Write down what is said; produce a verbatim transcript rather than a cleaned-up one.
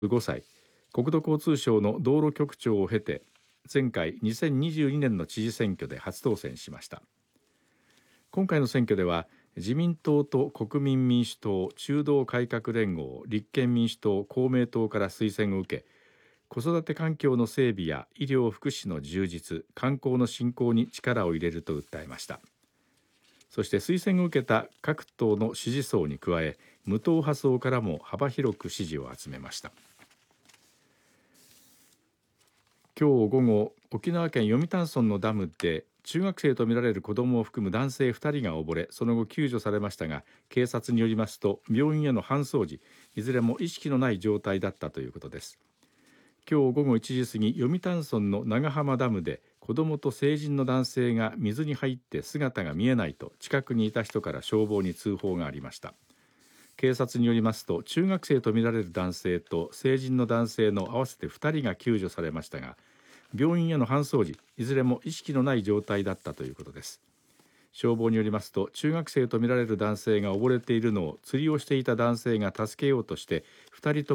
ごさい、国土交通省の道路局長を経て前回にせんにじゅうにねんの知事選挙で初当選しました。今回の選挙では自民党と国民民主党、中道改革連合、立憲民主党、公明党から推薦を受け、子育て環境の整備や医療・福祉の充実、観光の振興に力を入れると訴えました。そして推薦を受けた各党の支持層に加え、無党派層からも幅広く支持を集めました。今日午後、沖縄県読谷村のダムで中学生とみられる子どもを含む男性ふたりが溺れ、その後救助されましたが、警察によりますと病院への搬送時、いずれも意識のない状態だったということです。今日午後いちじ過ぎ、読谷村の長浜ダムで子どもと成人の男性が水に入って姿が見えないと近くにいた人から消防に通報がありました。警察によりますと、中学生とみられる男性と成人の男性の合わせてふたりが救助されましたが、病院への搬送時、いずれも意識のない状態だったということです。消防によりますと、中学生とみられる男性が溺れているのを釣りをしていた男性が助けようとしてふたりとも